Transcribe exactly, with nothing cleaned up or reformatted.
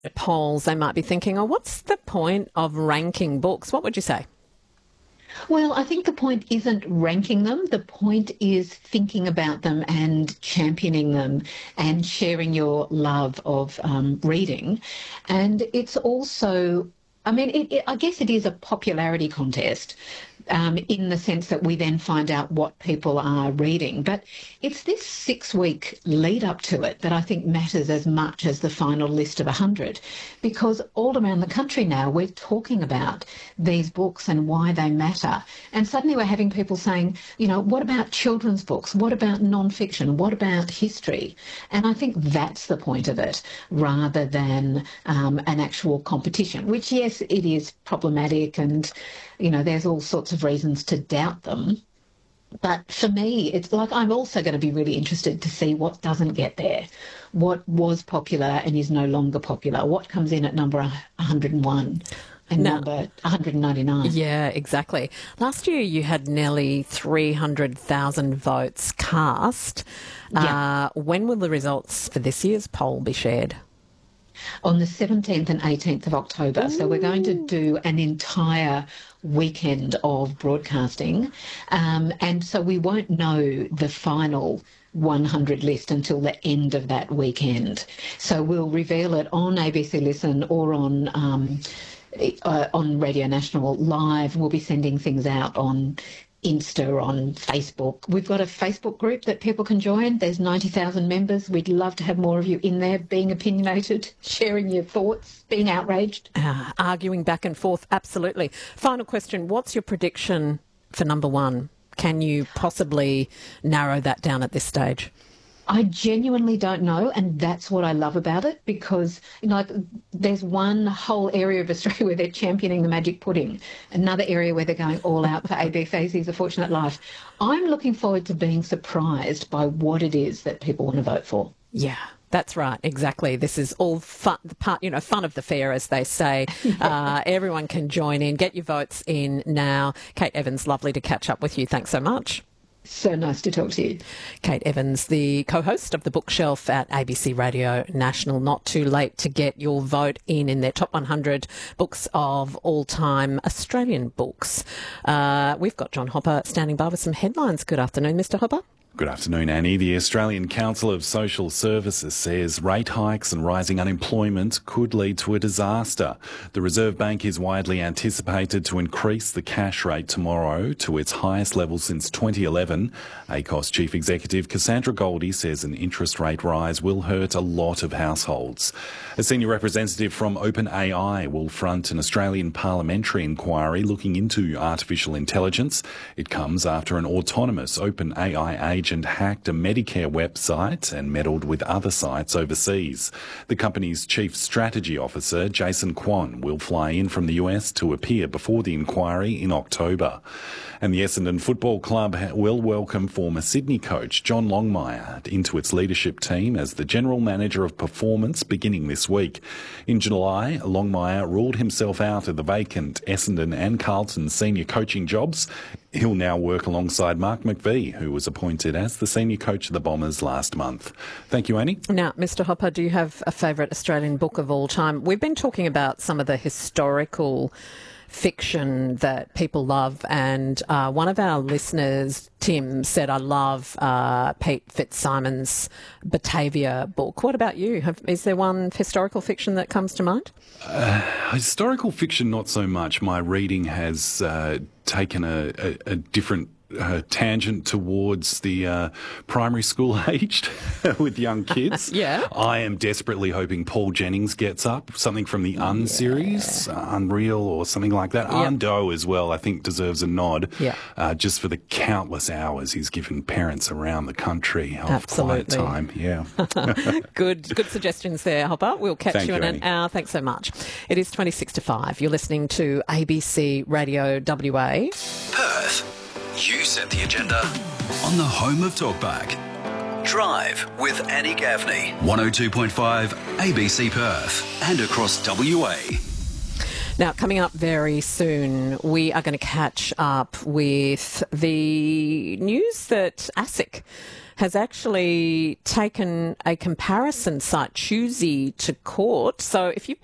polls, they might be thinking, oh, what's the point of ranking books? What would you say? Well, I think the point isn't ranking them. The point is thinking about them and championing them and sharing your love of um, reading. And it's also, I mean, it, it, I guess it is a popularity contest. Um, in the sense that we then find out what people are reading. But it's this six-week lead up to it that I think matters as much as the final list of one hundred, because all around the country now we're talking about these books and why they matter. And suddenly we're having people saying, you know, what about children's books? What about non-fiction? What about history? And I think that's the point of it, rather than um, an actual competition, which, yes, it is problematic and, you know, there's all sorts of reasons to doubt them. But for me, it's like I'm also going to be really interested to see what doesn't get there, what was popular and is no longer popular, what comes in at number one hundred and one and now, number one hundred ninety-nine. Yeah, exactly. Last year you had nearly three hundred thousand votes cast. Yeah. Uh, when will the results for this year's poll be shared? On the seventeenth and eighteenth of October. Ooh. So we're going to do an entire weekend of broadcasting. Um, and so we won't know the final one hundred list until the end of that weekend. So we'll reveal it on A B C Listen or on um, uh, on Radio National Live. We'll be sending things out on Insta, on Facebook. We've got a Facebook group that people can join. There's ninety thousand members. We'd love to have more of you in there, being opinionated, sharing your thoughts, being outraged. Uh, arguing back and forth, absolutely. Final question, what's your prediction for number one? Can you possibly narrow that down at this stage? I genuinely don't know, and that's what I love about it, because, you know, like, there's one whole area of Australia where they're championing the magic pudding, another area where they're going all out for A B Fazy's A Fortunate Life. I'm looking forward to being surprised by what it is that people want to vote for. Yeah. That's right, exactly. This is all fun, part, you know, fun of the fair, as they say. uh, everyone can join in. Get your votes in now. Kate Evans, lovely to catch up with you. Thanks so much. So nice to talk to you. Kate Evans, the co-host of The Bookshelf at A B C Radio National. Not too late to get your vote in in their top one hundred books of all-time Australian books. Uh, we've got John Hopper standing by with some headlines. Good afternoon, Mister Hopper. Good afternoon, Annie. The Australian Council of Social Services says rate hikes and rising unemployment could lead to a disaster. The Reserve Bank is widely anticipated to increase the cash rate tomorrow to its highest level since twenty eleven. A C O S Chief Executive Cassandra Goldie says an interest rate rise will hurt a lot of households. A senior representative from OpenAI will front an Australian parliamentary inquiry looking into artificial intelligence. It comes after an autonomous OpenAI agent hacked a Medicare website and meddled with other sites overseas. The company's chief strategy officer, Jason Kwan, will fly in from the U S to appear before the inquiry in October. And the Essendon Football Club will welcome former Sydney coach John Longmire into its leadership team as the general manager of performance beginning this week. In July, Longmire ruled himself out of the vacant Essendon and Carlton senior coaching jobs. He'll now work alongside Mark McVie, who was appointed as the senior coach of the Bombers last month. Thank you, Annie. Now, Mister Hopper, do you have a favourite Australian book of all time? We've been talking about some of the historical fiction that people love, and uh, one of our listeners, Tim, said, I love uh, Pete Fitzsimon's Batavia book. What about you? Have, is there one historical fiction that comes to mind? Uh, historical fiction, not so much. My reading has uh, taken a, a, a different Uh, tangent towards the uh, primary school aged with young kids. Yeah. I am desperately hoping Paul Jennings gets up, something from the Un yeah. series, uh, Unreal or something like that. Yep. Undo as well, I think, deserves a nod, yeah. uh, just for the countless hours he's given parents around the country of Absolutely. quiet time. Yeah. good good suggestions there, Hopper. We'll catch Thank you in you, an Annie. hour. Thanks so much. It is twenty-six to five. You're listening to A B C Radio W A. Perth. You set the agenda on the home of Talkback. Drive with Annie Gaffney. one oh two point five A B C Perth and across W A. Now, coming up very soon, we are going to catch up with the news that ASIC has actually taken a comparison site, Choosy, to court. So if you